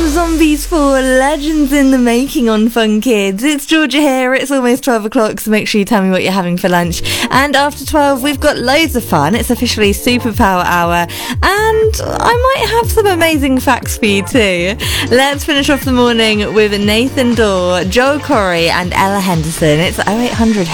Zombies 4, legends in the making on Fun Kids. It's Georgia here. It's almost 12 o'clock, so make sure you tell me what you're having for lunch. And after 12, we've got loads of fun. It's officially Superpower Hour, and I might have some amazing facts for you too. Let's finish off the morning with Nathan Dorr, Joe Corey and Ella Henderson. It's 0800